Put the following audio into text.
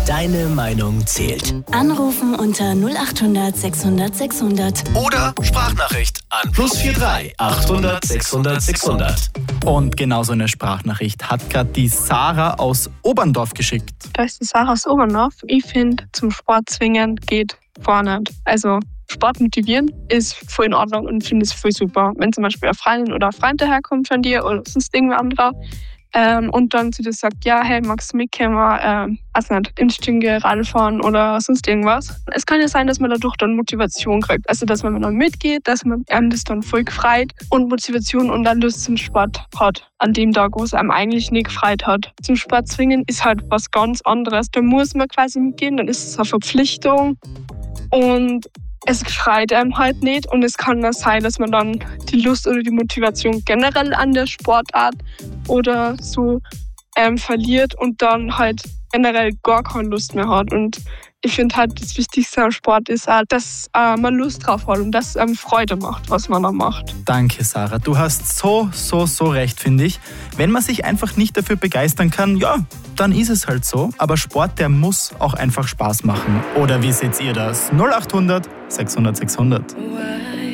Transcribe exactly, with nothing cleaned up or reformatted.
Deine Meinung zählt. Anrufen unter null acht hundert sechshundert sechshundert. Oder Sprachnachricht an plus vier drei achthundert sechshundert sechshundert. Und genau so eine Sprachnachricht hat gerade die Sarah aus Oberndorf geschickt. Da ist die Sarah aus Oberndorf. Ich finde, zum Sport zwingen geht gar nicht. Also Sport motivieren ist voll in Ordnung und finde es voll super. Wenn zum Beispiel eine Freundin oder ein Freund daherkommt von dir oder sonst irgendwer anderer ähm, und dann zu dir sagt, ja, hey, magst du mitkommen, ähm, also nicht, ins Stinge Radfahren oder sonst irgendwas. Es kann ja sein, dass man dadurch dann Motivation kriegt. Also, dass man dann mitgeht, dass man einem das dann voll gefreut und Motivation und dann Lust zum Sport hat. An dem Tag, wo es einem eigentlich nicht gefreut hat. Zum Sport zwingen ist halt was ganz anderes. Da muss man quasi mitgehen, dann ist es eine Verpflichtung und es gefreut einem halt nicht und es kann dann sein, dass man dann die Lust oder die Motivation generell an der Sportart oder so ähm, verliert und dann halt generell gar keine Lust mehr hat. Und ich finde halt, das Wichtigste am Sport ist auch, dass äh, man Lust drauf hat und dass es einem Freude macht, was man da macht. Danke, Sarah. Du hast so, so, so recht, finde ich. Wenn man sich einfach nicht dafür begeistern kann, ja, dann ist es halt so. Aber Sport, der muss auch einfach Spaß machen. Oder wie seht ihr das? null acht hundert sechshundert sechshundert.